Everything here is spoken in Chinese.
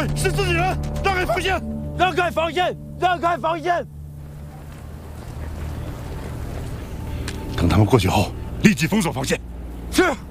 哎，是自己人，让开防线！ 让开防线！让开防线！ 等他们过去后，立即封锁防线。 是。